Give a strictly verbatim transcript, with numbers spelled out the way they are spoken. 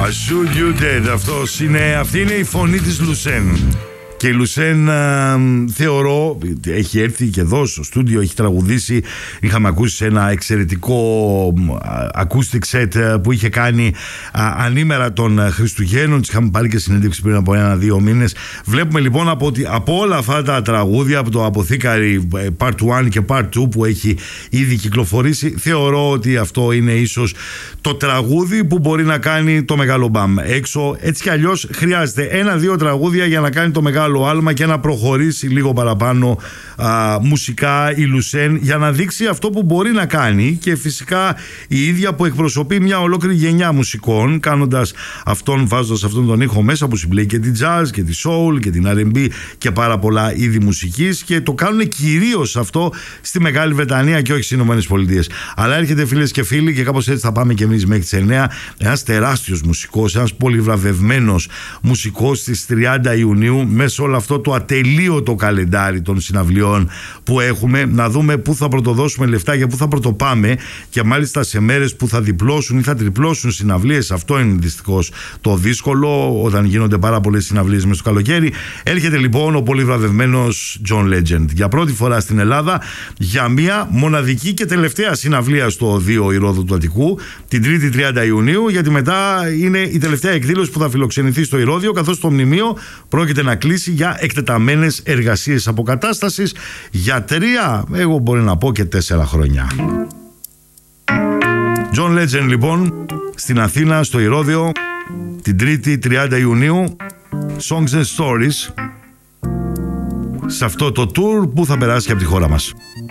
Should You Dead. Αυτός είναι, αυτή είναι η φωνή της Λουσέν. Και η Λουσέν α, θεωρώ, έχει έρθει και εδώ στο στούντιο, έχει τραγουδήσει. Είχαμε ακούσει σε ένα εξαιρετικό α, acoustic set που είχε κάνει α, ανήμερα των Χριστουγέννων. Της είχαμε πάρει και συνέντευξη πριν από ένα-δύο μήνες. Βλέπουμε λοιπόν από, από όλα αυτά τα τραγούδια, από το Αποθήκαρη Part ένα και Part δύο που έχει ήδη κυκλοφορήσει, θεωρώ ότι αυτό είναι ίσως το τραγούδι που μπορεί να κάνει το μεγάλο μπαμ έξω. Έτσι κι αλλιώς χρειάζεται ένα-δύο τραγούδια για να κάνει το μεγάλο άλμα και να προχωρήσει λίγο παραπάνω α, μουσικά η Λουσέν, για να δείξει αυτό που μπορεί να κάνει, και φυσικά η ίδια που εκπροσωπεί μια ολόκληρη γενιά μουσικών, κάνοντας αυτόν, βάζοντας αυτόν τον ήχο μέσα που συμπλέει και την jazz και τη soul και την αρ εν μπι και πάρα πολλά είδη μουσικής, και το κάνουν κυρίως αυτό στη Μεγάλη Βρετανία και όχι στις Ηνωμένες Πολιτείες. Αλλά έρχεται, φίλες και φίλοι, και κάπως έτσι θα πάμε και εμείς μέχρι τις εννιά, ένας τεράστιος μουσικός, ένας πολυβραβευμένος μουσικός στις τριάντα Ιουνίου, μέσα όλο αυτό το ατελείωτο καλεντάρι των συναυλιών που έχουμε, να δούμε πού θα πρωτοδώσουμε λεφτά και πού θα πρωτοπάμε, και μάλιστα σε μέρες που θα διπλώσουν ή θα τριπλώσουν συναυλίες. Αυτό είναι δυστυχώς το δύσκολο όταν γίνονται πάρα πολλές συναυλίες μες στο καλοκαίρι. Έρχεται λοιπόν ο πολύ βραβευμένος John Legend για πρώτη φορά στην Ελλάδα, για μια μοναδική και τελευταία συναυλία στο Οδείο Ηρώδου του Αττικού, την Τρίτη τριάντα Ιουνίου, γιατί μετά είναι η τελευταία εκδήλωση που θα φιλοξενηθεί στο Ηρώδειο, καθώς το μνημείο πρόκειται να κλείσει για εκτεταμένες εργασίες αποκατάστασης για τρία, εγώ μπορεί να πω και τέσσερα χρόνια. John Legend λοιπόν στην Αθήνα, στο Ηρώδειο, την Τρίτη τριάντα Ιουνίου, Songs and Stories, σε αυτό το tour που θα περάσει από τη χώρα μας.